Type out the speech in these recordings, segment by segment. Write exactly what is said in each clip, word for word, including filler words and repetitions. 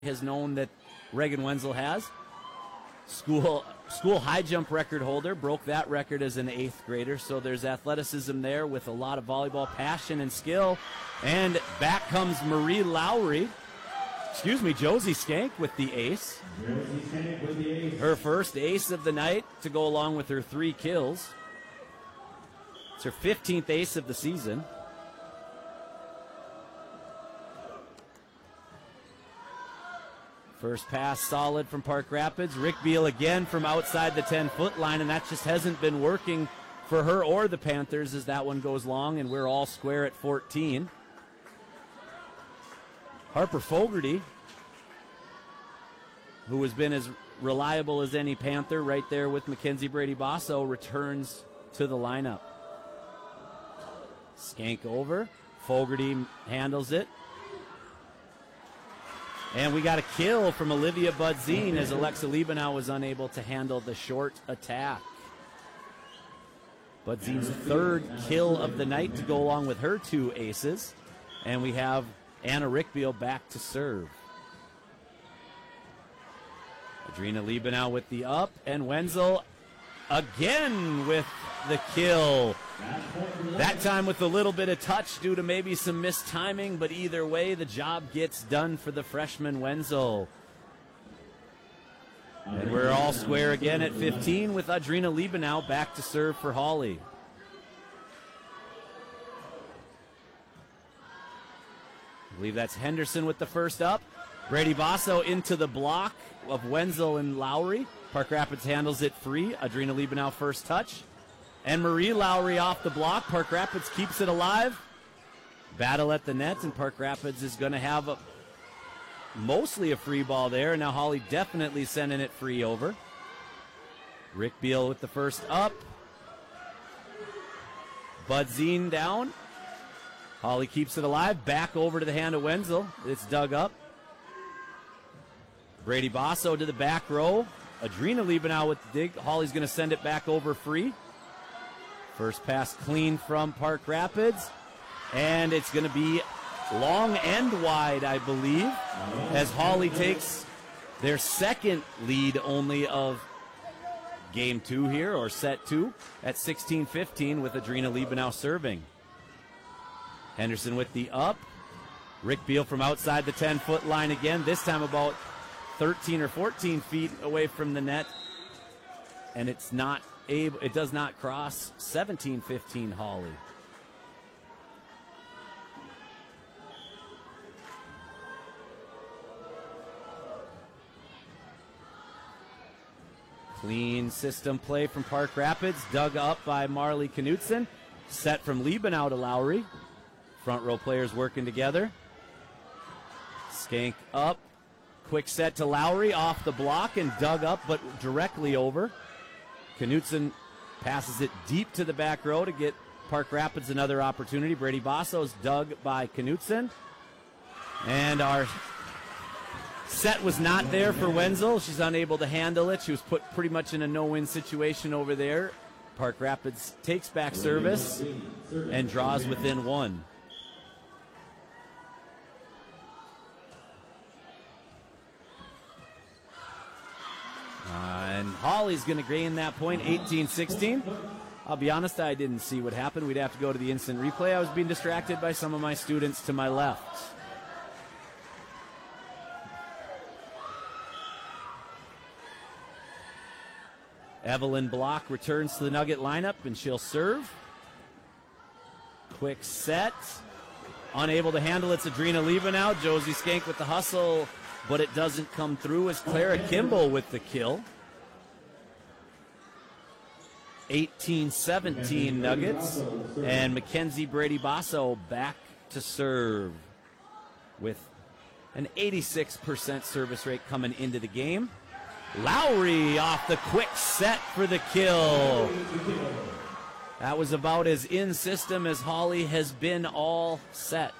has known that Reagan Wenzel has. School school high jump record holder, broke that record as an eighth grader, so there's athleticism there with a lot of volleyball passion and skill. And back comes Marie Lowry. Excuse me, Josie Skank with the ace. Josie Skank with the ace. Her first ace of the night to go along with her three kills. It's her fifteenth ace of the season. First pass solid from Park Rapids. Rick Beal again from outside the ten-foot line, and that just hasn't been working for her or the Panthers as that one goes long, and we're all square at fourteen. Harper Fogarty, who has been as reliable as any Panther right there with Mackenzie Brady-Basso, returns to the lineup. Skank over. Fogarty handles it. And we got a kill from Olivia Budzine as Alexa Liebenau was unable to handle the short attack. Budzine's third kill of the night to go along with her two aces. And we have Anna Rickbeal back to serve. Adrina Liebenau with the up, and Wenzel again with the kill. That time with a little bit of touch due to maybe some missed timing, but either way, the job gets done for the freshman Wenzel. And we're all square again at fifteen with Adrina Liebenau back to serve for Hawley. I believe that's Henderson with the first up. Brady-Basso into the block of Wenzel and Lowry. Park Rapids handles it free. Adrina Liebenau first touch. And Marie Lowry off the block. Park Rapids keeps it alive. Battle at the net, and Park Rapids is going to have a, mostly a free ball there. Now Hawley definitely sending it free over. Rick Beal with the first up. Budzine down. Hawley keeps it alive. Back over to the hand of Wenzel. It's dug up. Brady-Basso to the back row. Adrina Liebenau with the dig. Hawley's going to send it back over free. First pass clean from Park Rapids. And it's going to be long and wide, I believe, as Hawley takes their second lead only of game two here, or set two, at sixteen fifteen with Adrina Liebenau serving. Henderson with the up. Rick Beal from outside the ten-foot line again, this time about thirteen or fourteen feet away from the net. And it's not able, it does not cross. seventeen fifteen Hawley. Clean system play from Park Rapids, dug up by Marley Knutson. Set from Liebenau to Lowry. Front row players working together. Skank up. Quick set to Lowry off the block and dug up, but directly over. Knutson passes it deep to the back row to get Park Rapids another opportunity. Brady-Basso is dug by Knutson. And our set was not there for Wenzel. She's unable to handle it. She was put pretty much in a no-win situation over there. Park Rapids takes back service and draws within one. Uh, and Hawley's going to gain that point, eighteen sixteen. I'll be honest, I didn't see what happened. We'd have to go to the instant replay. I was being distracted by some of my students to my left. Evelyn Block returns to the Nugget lineup, and she'll serve. Quick set. Unable to handle it's Adrina Liebenau. Josie Skank with the hustle, but it doesn't come through as Clara Kimball with the kill. eighteen seventeen Nuggets, and Mackenzie Brady-Basso back to serve with an eighty-six percent service rate coming into the game. Lowry off the quick set for the kill. That was about as in system as Hawley has been all set.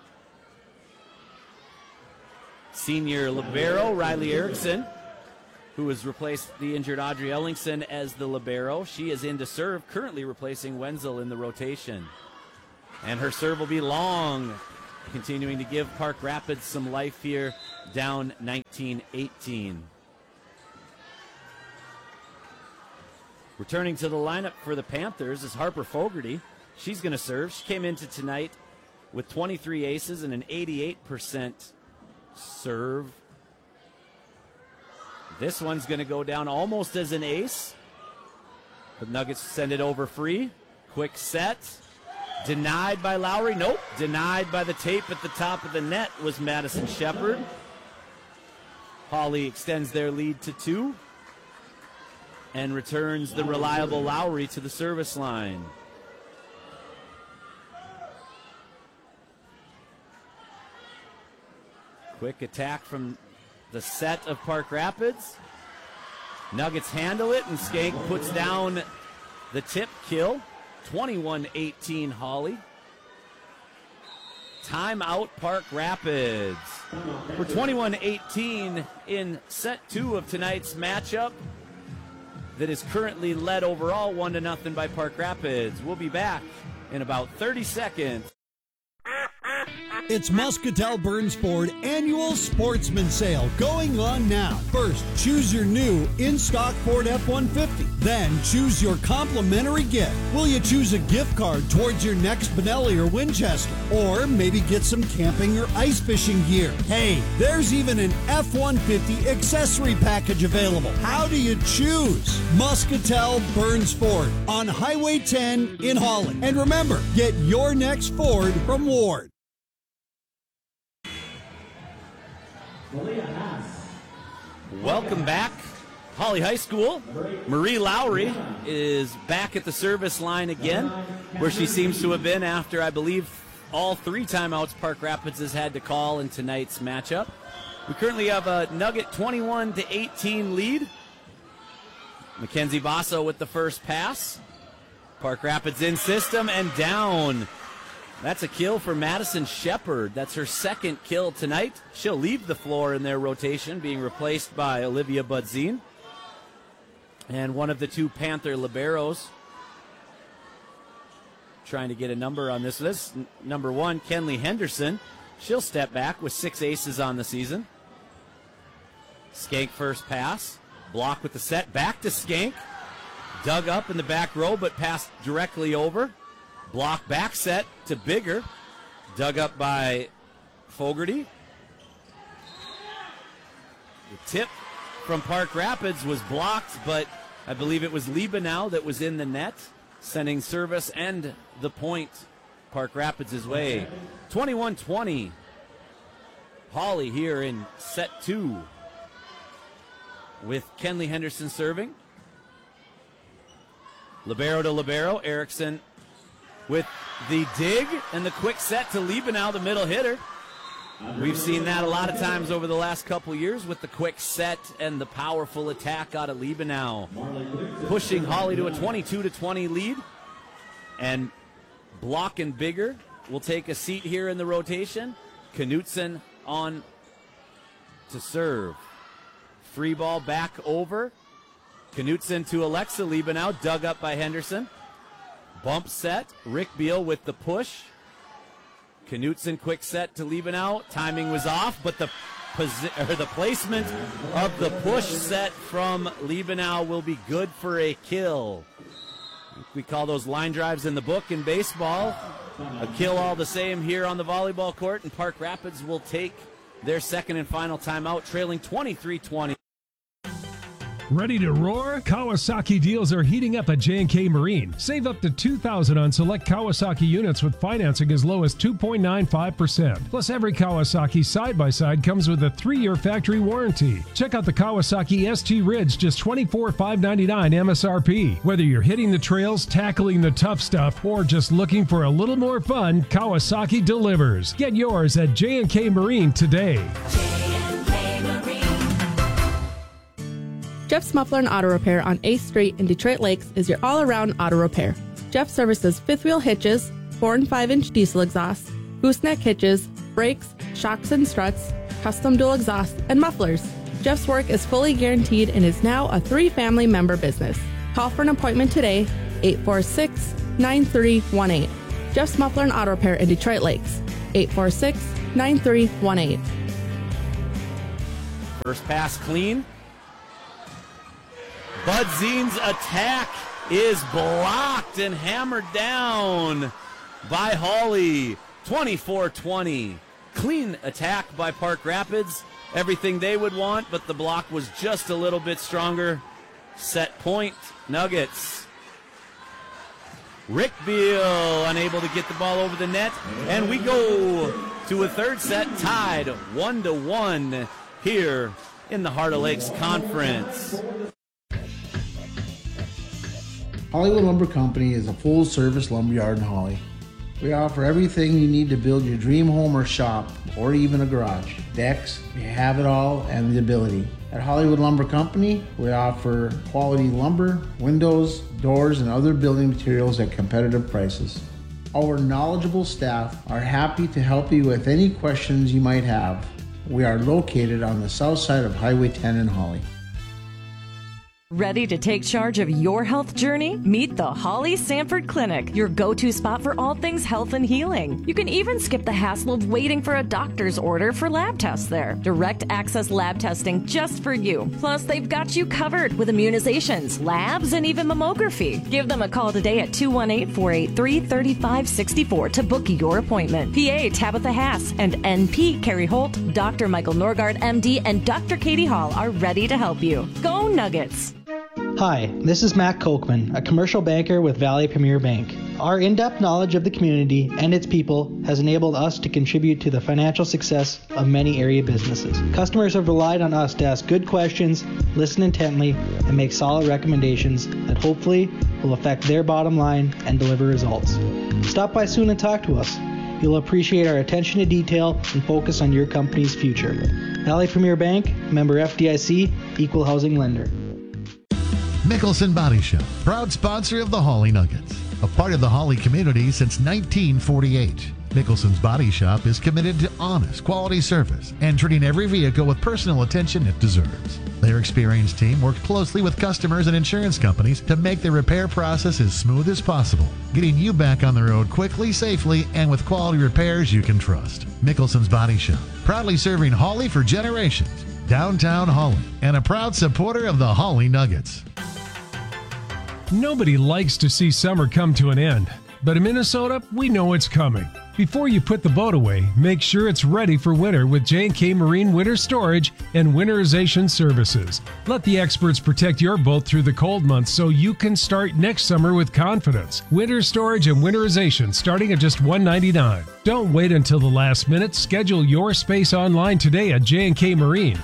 Senior libero Riley Erickson, who has replaced the injured Audrey Ellingson as the libero. She is in to serve, currently replacing Wenzel in the rotation. And her serve will be long, continuing to give Park Rapids some life here down nineteen eighteen. Returning to the lineup for the Panthers is Harper Fogarty. She's going to serve. She came into tonight with twenty-three aces and an eighty-eight percent serve. This one's going to go down almost as an ace. The Nuggets send it over free. Quick set. Denied by Lowry. Nope. Denied by the tape at the top of the net was Madison Shepherd. Hawley extends their lead to two and returns the reliable Lowry to the service line. Quick attack from the set of Park Rapids. Nuggets handle it, and Skank puts down the tip kill. twenty-one eighteen Hawley. Timeout Park Rapids. We're twenty-one eighteen in set two of tonight's matchup that is currently led overall one to nothing by Park Rapids. We'll be back in about thirty seconds. It's Muscatel Burns Ford Annual Sportsman Sale going on now. First, choose your new in-stock Ford F one fifty. Then, choose your complimentary gift. Will you choose a gift card towards your next Benelli or Winchester? Or maybe get some camping or ice fishing gear? Hey, there's even an F one fifty accessory package available. How do you choose? Muscatel Burns Ford on Highway ten in Holland. And remember, get your next Ford from Ward. Welcome back. Hawley High School. Marie Lowry is back at the service line again, where she seems to have been after, I believe, all three timeouts Park Rapids has had to call in tonight's matchup. We currently have a Nugget twenty-one to eighteen lead. Mackenzie Basso with the first pass. Park Rapids in system and down. That's a kill for Madison Shepherd. That's her second kill tonight. She'll leave the floor in their rotation, being replaced by Olivia Budzine. And one of the two Panther liberos trying to get a number on this list. Number one, Kenley Henderson. She'll step back with six aces on the season. Skank first pass. Block with the set. Back to Skank. Dug up in the back row, but passed directly over. Block back set to Bigger. Dug up by Fogarty. The tip from Park Rapids was blocked, but I believe it was Liebenau that was in the net, sending service and the point Park Rapids' way. twenty-one twenty. Hawley here in set two with Kenley Henderson serving. Libero to Libero. Erickson with the dig and the quick set to Liebenau, the middle hitter. We've seen that a lot of times over the last couple years with the quick set and the powerful attack out of Liebenau. Pushing Hawley to a twenty-two to twenty lead. And Block and Bigger will take a seat here in the rotation. Knutson on to serve. Free ball back over. Knutson to Alexa Liebenau, dug up by Henderson. Bump set, Rick Beal with the push. Knutson quick set to Liebenau. Timing was off, but the posi- or the placement of the push set from Liebenau will be good for a kill. We call those line drives in the book in baseball. A kill all the same here on the volleyball court, and Park Rapids will take their second and final timeout, trailing twenty-three twenty. Ready to roar? Kawasaki deals are heating up at J and K Marine. Save up to two thousand dollars on select Kawasaki units with financing as low as two point nine five percent. Plus, every Kawasaki side-by-side comes with a three-year factory warranty. Check out the Kawasaki S T Ridge, just twenty-four thousand five hundred ninety-nine dollars M S R P. Whether you're hitting the trails, tackling the tough stuff, or just looking for a little more fun, Kawasaki delivers. Get yours at J and K Marine today. Jeff's Muffler and Auto Repair on eighth Street in Detroit Lakes is your all-around auto repair. Jeff services fifth wheel hitches, four and five inch diesel exhausts, gooseneck hitches, brakes, shocks and struts, custom dual exhausts, and mufflers. Jeff's work is fully guaranteed and is now a three-family member business. Call for an appointment today, eight four six, nine three one eight. Jeff's Muffler and Auto Repair in Detroit Lakes, eight four six, nine three one eight. First pass clean. Bud Zine's attack is blocked and hammered down by Hawley. twenty-four twenty. Clean attack by Park Rapids. Everything they would want, but the block was just a little bit stronger. Set point, Nuggets. Rick Beal unable to get the ball over the net, and we go to a third set tied one to one here in the Heart of Lakes Conference. Hollywood Lumber Company is a full-service lumberyard in Holly. We offer everything you need to build your dream home or shop, or even a garage. Decks, we have it all and the ability. At Hollywood Lumber Company, we offer quality lumber, windows, doors, and other building materials at competitive prices. Our knowledgeable staff are happy to help you with any questions you might have. We are located on the south side of Highway ten in Holly. Ready to take charge of your health journey? Meet the Holly Sanford Clinic, your go-to spot for all things health and healing. You can even skip the hassle of waiting for a doctor's order for lab tests there. Direct access lab testing just for you. Plus, they've got you covered with immunizations, labs, and even mammography. Give them a call today at two one eight, four eight three, three five six four to book your appointment. P A Tabitha Haas and N P Carrie Holt, Doctor Michael Norgard, M D, and Doctor Katie Hall are ready to help you. Go Nuggets! Hi, this is Matt Kochman, a commercial banker with Valley Premier Bank. Our in-depth knowledge of the community and its people has enabled us to contribute to the financial success of many area businesses. Customers have relied on us to ask good questions, listen intently, and make solid recommendations that hopefully will affect their bottom line and deliver results. Stop by soon and talk to us. You'll appreciate our attention to detail and focus on your company's future. Valley Premier Bank, member F D I C, equal housing lender. Mickelson Body Shop, proud sponsor of the Holly Nuggets, a part of the Holly community since nineteen forty-eight. Mickelson's Body Shop is committed to honest, quality service and treating every vehicle with personal attention it deserves. Their experienced team works closely with customers and insurance companies to make the repair process as smooth as possible, getting you back on the road quickly, safely, and with quality repairs you can trust. Mickelson's Body Shop, proudly serving Holly for generations. Downtown Holly, and a proud supporter of the Holly Nuggets. Nobody likes to see summer come to an end, but in Minnesota, we know it's coming. Before you put the boat away, make sure it's ready for winter with J and K Marine Winter Storage and Winterization Services. Let the experts protect your boat through the cold months so you can start next summer with confidence. Winter storage and winterization starting at just one hundred ninety-nine dollars. Don't wait until the last minute. Schedule your space online today at J and K Marine.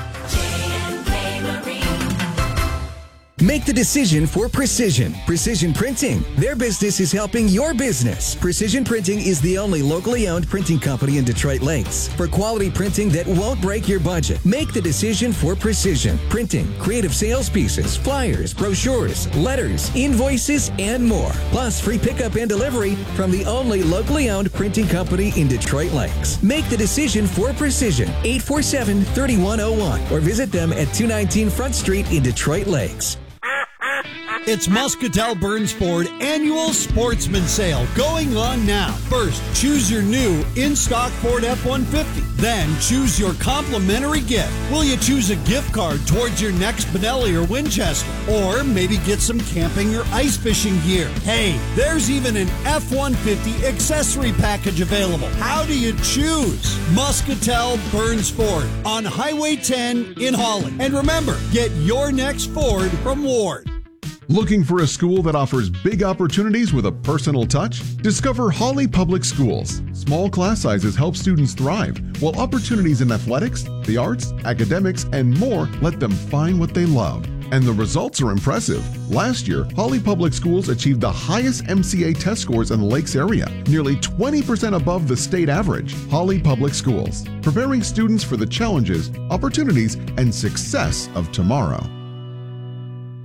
Make the decision for Precision. Precision Printing. Their business is helping your business. Precision Printing is the only locally owned printing company in Detroit Lakes. For quality printing that won't break your budget, make the decision for Precision Printing. Creative sales pieces, flyers, brochures, letters, invoices, and more. Plus free pickup and delivery from the only locally owned printing company in Detroit Lakes. Make the decision for Precision. eight four seven, three one zero one or visit them at two nineteen Front Street in Detroit Lakes. It's Muscatel Burns Ford Annual Sportsman Sale going on now. First, choose your new in-stock Ford F one fifty. Then, choose your complimentary gift. Will you choose a gift card towards your next Benelli or Winchester? Or maybe get some camping or ice fishing gear? Hey, there's even an F one fifty accessory package available. How do you choose? Muscatel Burns Ford on Highway ten in Holly. And remember, get your next Ford from Ward. Looking for a school that offers big opportunities with a personal touch? Discover Holly Public Schools. Small class sizes help students thrive, while opportunities in athletics, the arts, academics, and more let them find what they love. And the results are impressive. Last year, Holly Public Schools achieved the highest M C A test scores in the Lakes area, nearly twenty percent above the state average. Holly Public Schools, preparing students for the challenges, opportunities, and success of tomorrow.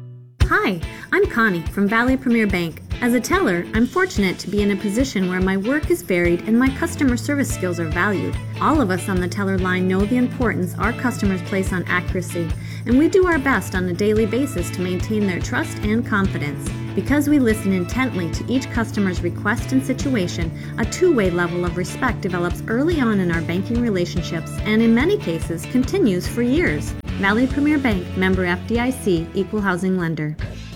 Hi, I'm Connie from Valley Premier Bank. As a teller, I'm fortunate to be in a position where my work is varied and my customer service skills are valued. All of us on the teller line know the importance our customers place on accuracy, and we do our best on a daily basis to maintain their trust and confidence. Because we listen intently to each customer's request and situation, a two-way level of respect develops early on in our banking relationships and in many cases continues for years. Valley Premier Bank, member F D I C, equal housing lender.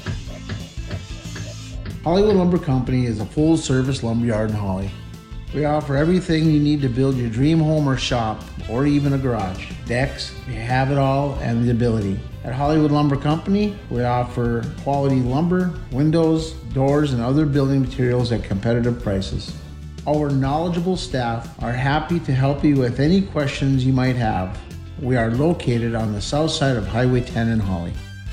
Hollywood Lumber Company is a full-service lumberyard in Holly. We offer everything you need to build your dream home or shop, or even a garage. Decks, we have it all and the ability. At Hollywood Lumber Company, we offer quality lumber, windows, doors, and other building materials at competitive prices. Our knowledgeable staff are happy to help you with any questions you might have. We are located on the south side of Highway ten in Holly.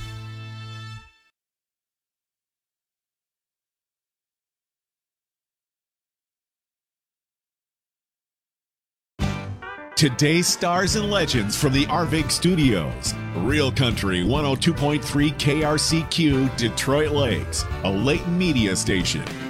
Today's stars and legends from the Arvig Studios. Real Country one oh two point three K R C Q, Detroit Lakes, a Layton media station.